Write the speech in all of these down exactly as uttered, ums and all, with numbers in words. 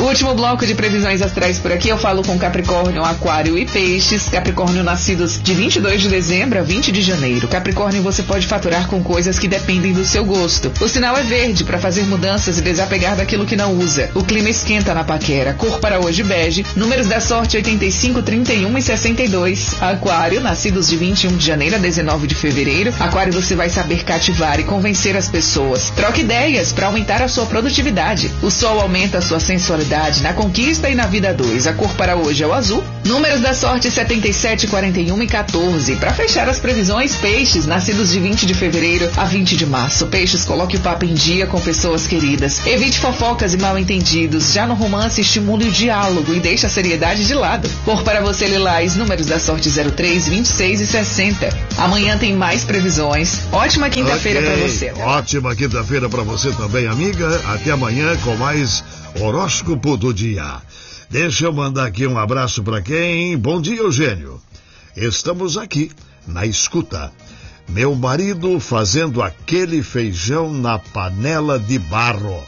Último bloco de previsões astrais por aqui. Eu falo com Capricórnio, Aquário e Peixes. Capricórnio nascidos de vinte e dois de dezembro a vinte de janeiro. Capricórnio, você pode faturar com coisas que dependem do seu gosto. O sinal é verde para fazer mudanças e desapegar daquilo que não usa. O clima esquenta na paquera. Cor para hoje bege. Números da sorte oitenta e cinco, trinta e um e sessenta e dois. Aquário, nascidos de vinte e um de janeiro a dezenove de fevereiro. Aquário, você vai saber cativar e convencer as pessoas. Troque ideias para aumentar a sua produtividade. O sol aumenta a sua sensualidade na conquista e na vida dois. A cor para hoje é o azul. Números da sorte setenta e sete, quarenta e um e quatorze. Para fechar as previsões, Peixes, nascidos de vinte de fevereiro a vinte de março. Peixes, coloque o papo em dia com pessoas queridas. Evite fofocas e mal-entendidos. Já no romance, estimule o diálogo e deixe a seriedade de lado. Cor para você, Lilás. Números da sorte zero três, vinte e seis e sessenta. Amanhã tem mais previsões. Ótima quinta-feira okay. para você. Ótima quinta-feira para você também, amiga. Até amanhã com mais horóscopo do dia. Deixa eu mandar aqui um abraço para quem? Bom dia, Eugênio. Estamos aqui na escuta. Meu marido fazendo aquele feijão na panela de barro.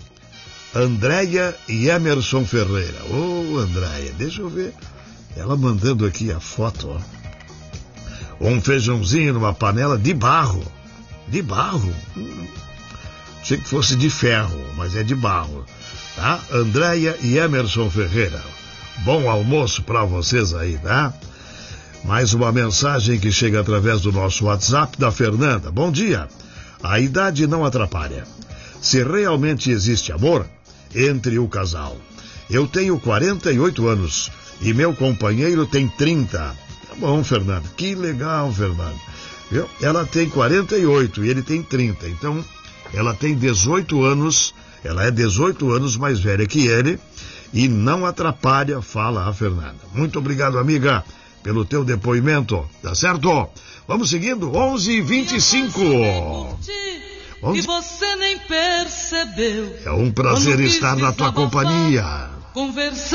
Andréia e Emerson Ferreira. Ô, oh, Andréia, deixa eu ver. Ela mandando aqui a foto, ó. Um feijãozinho numa panela de barro. De barro? Hum. Achei que fosse de ferro, mas é de barro. Tá? Andréia e Emerson Ferreira. Bom almoço para vocês aí, tá? Mais uma mensagem que chega através do nosso WhatsApp da Fernanda. Bom dia. A idade não atrapalha. Se realmente existe amor entre o casal. Eu tenho quarenta e oito anos e meu companheiro tem trinta. Tá bom, Fernanda. Que legal, Fernanda. Viu? Ela tem quarenta e oito e ele tem trinta. Então, ela tem dezoito anos. Ela é dezoito anos mais velha que ele e não atrapalha, fala a Fernanda. Muito obrigado, amiga, pelo teu depoimento, tá certo? Vamos seguindo, onze e vinte e cinco. onze... E você nem percebeu. É um prazer estar na tua companhia. Conversando.